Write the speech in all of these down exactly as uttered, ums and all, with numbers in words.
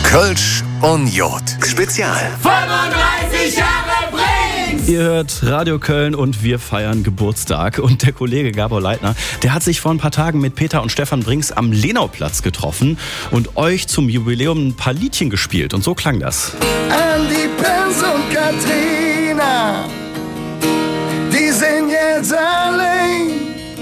Kölsch und Jod. Spezial. fünfunddreißig Jahre Brings! Ihr hört Radio Köln und wir feiern Geburtstag. Und der Kollege Gabor Leitner, der hat sich vor ein paar Tagen mit Peter und Stefan Brings am Lenauplatz getroffen und euch zum Jubiläum ein paar Liedchen gespielt. Und so klang das. Andi, Pens und Katrina, die sind jetzt allein.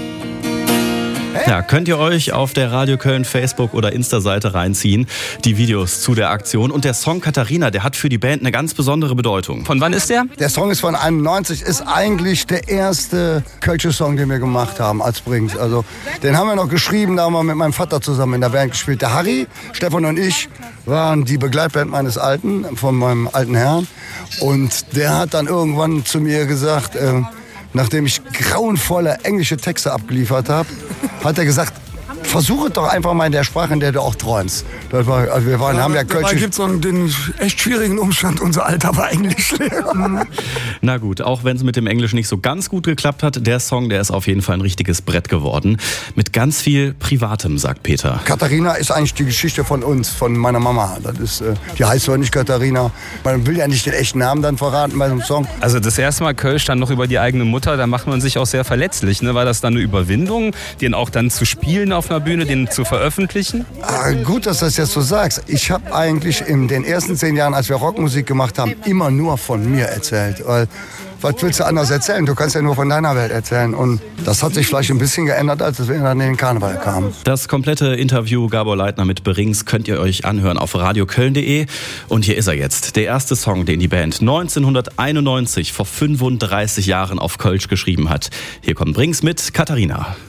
Ja, könnt ihr euch auf der Radio Köln Facebook- oder Insta-Seite reinziehen, die Videos zu der Aktion. Und der Song Katharina, der hat für die Band eine ganz besondere Bedeutung. Von wann ist der? Der Song ist von einundneunzig, ist eigentlich der erste Kölsche Song, den wir gemacht haben als Brings. Also, den haben wir noch geschrieben, da haben wir mit meinem Vater zusammen in der Band gespielt. Der Harry, Stefan und ich waren die Begleitband meines Alten, von meinem alten Herrn. Und der hat dann irgendwann zu mir gesagt, äh, nachdem ich grauenvolle englische Texte abgeliefert habe, hat er gesagt, versuche doch einfach mal in der Sprache, in der du auch träumst. Das war, also wir waren, ja, haben ja Kölsch. Da gibt es so den echt schwierigen Umstand, unser Alter war Englischlehrer. Na gut, auch wenn es mit dem Englisch nicht so ganz gut geklappt hat, der Song, der ist auf jeden Fall ein richtiges Brett geworden. Mit ganz viel Privatem, sagt Peter. Katharina ist eigentlich die Geschichte von uns, von meiner Mama. Das ist, äh, die heißt zwar nicht Katharina. Man will ja nicht den echten Namen dann verraten bei so einem Song. Also das erste Mal Kölsch dann noch über die eigene Mutter, da macht man sich auch sehr verletzlich. Ne? War das dann eine Überwindung, den auch dann zu spielen auf einer Bühne, den zu veröffentlichen? Ah, gut, dass du das jetzt so sagst. Ich habe eigentlich in den ersten zehn Jahren, als wir Rockmusik gemacht haben, immer nur von mir erzählt. Weil, was willst du anders erzählen? Du kannst ja nur von deiner Welt erzählen. Und das hat sich vielleicht ein bisschen geändert, als wir dann in den Karneval kamen. Das komplette Interview Gabor Leitner mit Brings könnt ihr euch anhören auf radioköln punkt de. Und hier ist er jetzt, der erste Song, den die Band neunzehnhunderteinundneunzig vor fünfunddreißig Jahren auf Kölsch geschrieben hat. Hier kommt Brings mit Katharina.